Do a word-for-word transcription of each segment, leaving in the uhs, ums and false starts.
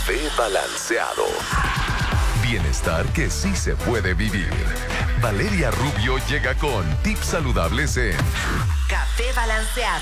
Café Balanceado. Bienestar que sí se puede vivir. Valeria Rubio llega con tips saludables en Café Balanceado.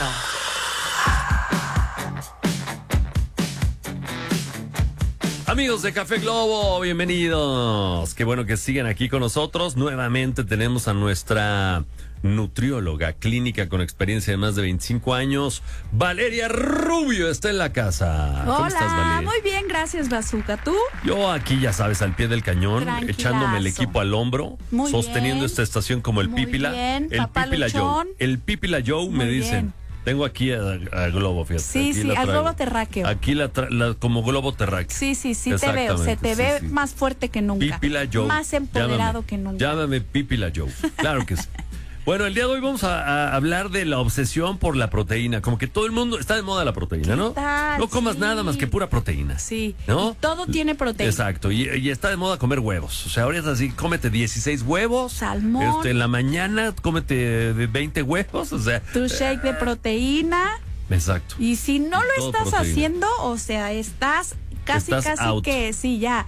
Amigos de Café Globo, bienvenidos. Qué bueno que siguen aquí con nosotros. Nuevamente tenemos a nuestra nutrióloga clínica con experiencia de más de veinticinco años, Valeria Rubio, está en la casa. Hola, ¿cómo estás, Valeria? Muy bien, gracias, Bazooka. ¿Tú? Yo aquí, ya sabes, al pie del cañón, Tranquilazo. echándome el equipo al hombro, Muy sosteniendo bien. esta estación como el Muy Pípila. bien, El papá Pípila luchón. Joe. El Pípila Joe, me Muy dicen. bien. Tengo aquí a, a Globo, fíjate. Sí, aquí sí, la al traigo. globo terráqueo. Aquí la, tra- la como globo terráqueo. Sí, sí, sí te veo. Se te sí, ve sí. más fuerte que nunca. Pípila Joe. Más empoderado Llámame, que nunca. Llámame Pípila Joe. Claro que sí. Bueno, el día de hoy vamos a, a hablar de la obsesión por la proteína. Como que todo el mundo está de moda la proteína, ¿Qué ¿no? tal? No comas Sí. nada más que pura proteína. Sí. ¿No? Y todo tiene proteína. Exacto. Y, y está de moda comer huevos. O sea, ahora es así, cómete dieciséis huevos. Salmón. Este, en la mañana cómete de veinte huevos. O sea. Tu shake de proteína. Exacto. Y si no lo Todo estás proteína. haciendo, o sea, estás casi, Estás casi out. que sí, ya,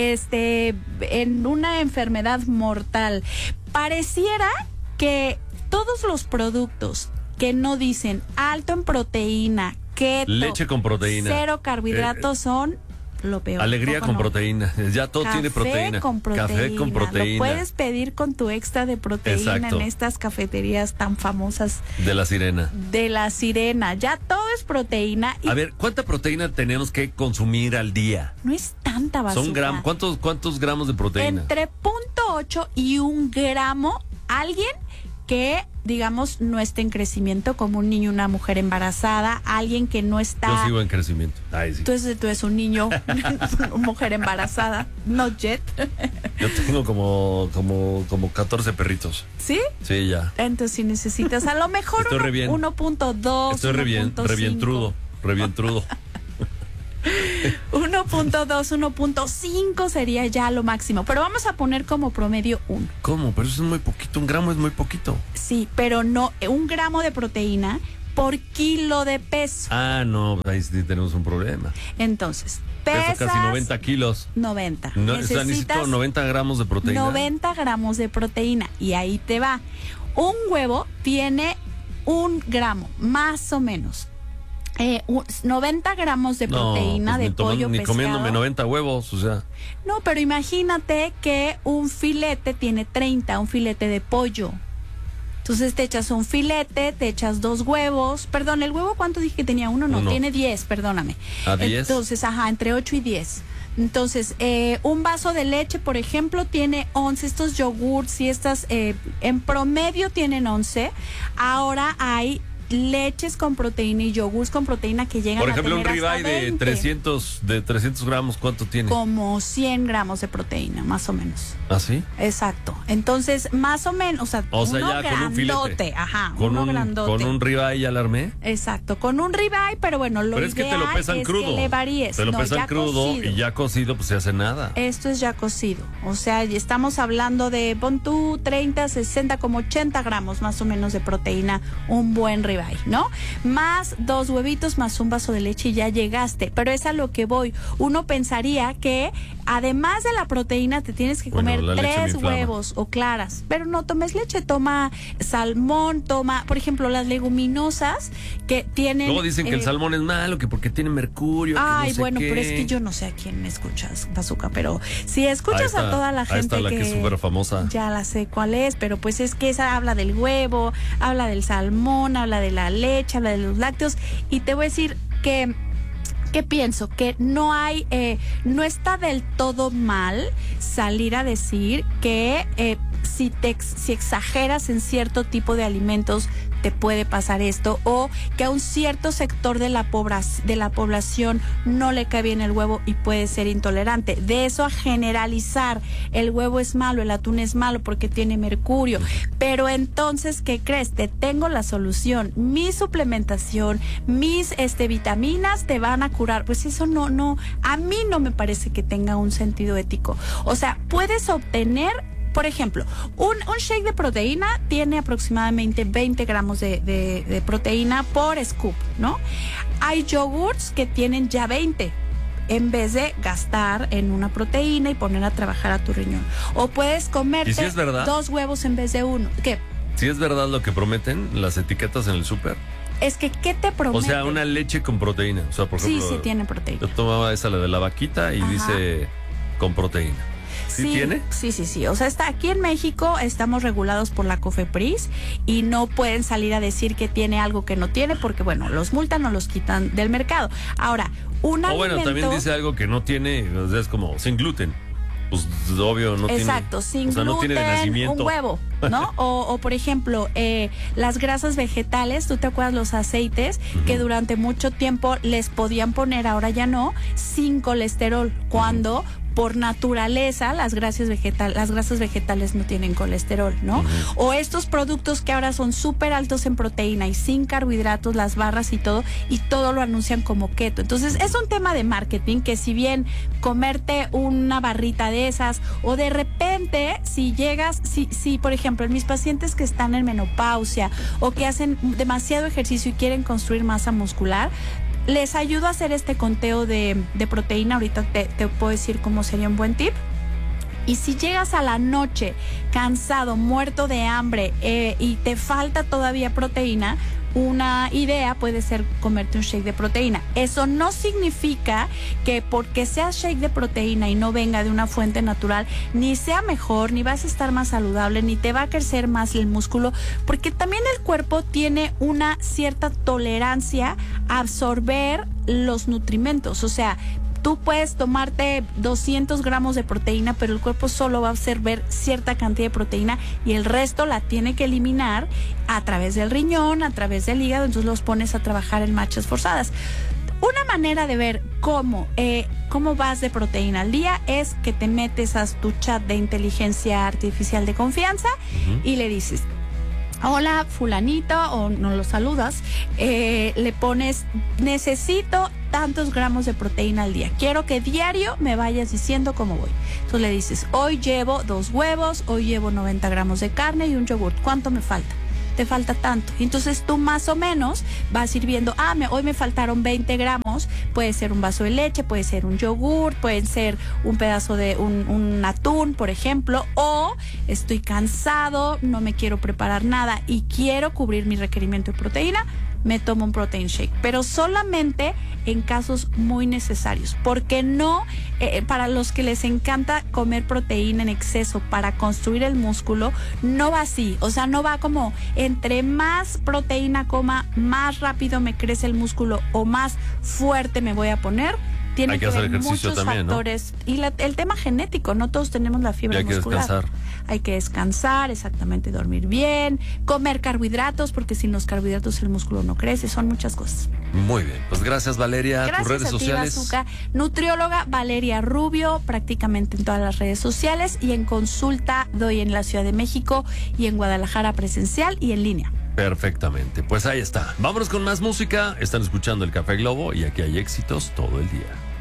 este, en una enfermedad mortal. Pareciera que todos los productos que no dicen alto en proteína, keto, Leche con proteína. cero carbohidratos Eh, son lo peor. Alegría ¿Poco con no? proteína. Ya todo Café tiene proteína. con proteína. Café con proteína. Lo puedes pedir con tu extra de proteína Exacto. en estas cafeterías tan famosas De la sirena. de la Sirena. Ya todo es proteína y A ver, ¿cuánta proteína tenemos que consumir al día? no es tanta basura. Son gramos. ¿Cuántos, cuántos gramos de proteína? Entre punto ocho y un gramo, alguien que, digamos, no esté en crecimiento, como un niño, una mujer embarazada, alguien que no está... Yo sigo en crecimiento. Ay, sí. Entonces tú eres un niño, una mujer embarazada, not yet. Yo tengo como, como, como catorce perritos. ¿Sí? Sí, ya. Entonces si necesitas a lo mejor Estoy re bien. uno punto dos, Estoy re bien, re bien trudo. Re bien trudo. uno punto dos, uno punto cinco sería ya lo máximo, pero vamos a poner como promedio uno. ¿Cómo? Pero eso es muy poquito. Un gramo es muy poquito. Sí, pero no, un gramo de proteína por kilo de peso. Ah, no. Ahí sí tenemos un problema. Entonces, pesas... Peso casi noventa kilos. noventa. No, o sea, necesito Necesitas noventa gramos de proteína. noventa gramos de proteína. Y ahí te va. Un huevo tiene un gramo, más o menos. Eh, un- noventa gramos de proteína no, pues de ni tomando- pollo ni pescado. comiéndome noventa huevos, o sea. No, pero imagínate que un filete tiene treinta, un filete de pollo. Entonces te echas un filete, te echas dos huevos. Perdón, ¿el huevo cuánto dije que tenía? Uno, no, Uno. tiene diez, perdóname. ¿A diez? Entonces, ajá, entre ocho y diez. Entonces, eh, un vaso de leche, por ejemplo, tiene once. Estos yogurts y estas, eh, en promedio tienen once. Ahora hay leches con proteína y yogurts con proteína que llegan Por ejemplo, a un tener hasta ribeye de veinte. trescientos, de trescientos gramos, ¿cuánto tiene? Como cien gramos de proteína, más o menos. ¿Ah, sí? Exacto. Entonces, más o menos, o sea, O sea, uno ya con un grandote, filete. ajá, Con uno un, grandote. con un ribeye ya la armé. Exacto, con un ribeye, pero bueno, lo Pero es que te lo ideal pesan es crudo. que le varíes. Te lo No, pesan ya crudo cocido. y ya cocido, pues se hace nada. Esto es ya cocido. O sea, y estamos hablando de, pon tú, treinta, sesenta, como ochenta gramos más o menos de proteína, un buen ribeye, ¿no? Más dos huevitos, más un vaso de leche y ya llegaste. Pero es a lo que voy. Uno pensaría que, además de la proteína, te tienes que Bueno, comer la leche me tres inflama. huevos o claras. Pero no tomes leche, toma salmón, toma, por ejemplo, las leguminosas que tienen... Luego dicen que el eh, salmón es malo, que porque tiene mercurio. que Ay, no sé bueno, qué. pero es que yo no sé a quién escuchas, Bazooka, pero si Ahí escuchas está, a toda la ahí gente está la que es súper famosa. ya la sé cuál es, pero pues es que esa habla del huevo, habla del salmón, habla de la leche, habla de los lácteos, y te voy a decir que que pienso que no hay, eh, no está del todo mal salir a decir que eh, si te ex- si exageras en cierto tipo de alimentos te puede pasar esto, o que a un cierto sector de la, pobra- de la población no le cae bien el huevo y puede ser intolerante. De eso a generalizar, el huevo es malo, el atún es malo porque tiene mercurio. Pero entonces, ¿qué crees? Te tengo la solución. Mi suplementación, mis este, vitaminas te van a curar. Pues eso no, no, a mí no me parece que tenga un sentido ético. O sea, puedes obtener... Por ejemplo, un, un shake de proteína tiene aproximadamente veinte gramos de, de, de proteína por scoop, ¿no? Hay yogurts que tienen ya veinte. en vez de gastar en una proteína y poner a trabajar a tu riñón. O puedes comerte ¿Y si es verdad? dos huevos en vez de uno. ¿Qué? Si es verdad lo que prometen las etiquetas en el súper. Es que, ¿qué te promete? O sea, una leche con proteína. O sea, por ejemplo, Sí, sí tiene proteína. yo tomaba esa, la de la vaquita, y Ajá. dice con proteína. ¿Sí, tiene? Sí, sí, sí. O sea, está aquí en México estamos regulados por la COFEPRIS y no pueden salir a decir que tiene algo que no tiene porque, bueno, los multan o los quitan del mercado. Ahora, un O alimento... bueno, también dice algo que no tiene, o sea, es como sin gluten. Pues obvio, no tiene. Exacto, sin o sea, no gluten, tiene de nacimiento. un huevo, ¿no? o, o, por ejemplo, eh, las grasas vegetales, ¿tú te acuerdas los aceites uh-huh. que durante mucho tiempo les podían poner, ahora ya no, sin colesterol, cuando... Uh-huh. Por naturaleza, las grasas vegetales, las grasas vegetales no tienen colesterol, ¿no? Uh-huh. O estos productos que ahora son súper altos en proteína y sin carbohidratos, las barras y todo, y todo lo anuncian como keto. Entonces, es un tema de marketing que si bien comerte una barrita de esas, o de repente, si llegas, si, si por ejemplo, en mis pacientes que están en menopausia o que hacen demasiado ejercicio y quieren construir masa muscular, les ayudo a hacer este conteo de, de proteína. Ahorita te, te puedo decir cómo sería un buen tip. Y si llegas a la noche cansado, muerto de hambre eh, y te falta todavía proteína, una idea puede ser comerte un shake de proteína. Eso no significa que porque sea shake de proteína y no venga de una fuente natural, ni sea mejor, ni vas a estar más saludable, ni te va a crecer más el músculo, porque también el cuerpo tiene una cierta tolerancia a absorber los nutrimentos. O sea, tú puedes tomarte doscientos gramos de proteína, pero el cuerpo solo va a absorber cierta cantidad de proteína y el resto la tiene que eliminar a través del riñón, a través del hígado, entonces los pones a trabajar en marchas forzadas. Una manera de ver cómo, eh, cómo vas de proteína al día es que te metes a tu chat de inteligencia artificial de confianza uh-huh. y le dices: hola fulanito, o no lo saludas, eh, le pones, necesito tantos gramos de proteína al día, quiero que diario me vayas diciendo cómo voy. Entonces le dices: hoy llevo dos huevos, hoy llevo noventa gramos de carne y un yogur, ¿cuánto me falta? Te falta tanto. Entonces tú más o menos vas a ir viendo, ah, me, hoy me faltaron veinte gramos, puede ser un vaso de leche, puede ser un yogur, puede ser un pedazo de un, un atún, por ejemplo, o estoy cansado, no me quiero preparar nada y quiero cubrir mi requerimiento de proteína, me tomo un protein shake, pero solamente en casos muy necesarios, porque no, eh, para los que les encanta comer proteína en exceso para construir el músculo, no va así, o sea, no va como entre más proteína coma, más rápido me crece el músculo o más fuerte me voy a poner. Tiene Hay que, que hacer ver ejercicio muchos también, factores, ¿no? Y la, el tema genético, no todos tenemos la fibra y hay muscular. Que descansar. Hay que descansar, exactamente, dormir bien, comer carbohidratos, porque sin los carbohidratos el músculo no crece, son muchas cosas. Muy bien, pues gracias Valeria, gracias tus redes a ti, sociales. Bazooka. Nutrióloga Valeria Rubio, prácticamente en todas las redes sociales, y en consulta doy en la Ciudad de México y en Guadalajara presencial y en línea. Perfectamente, pues ahí está. Vámonos con más música. Están escuchando el Café Globo y aquí hay éxitos todo el día.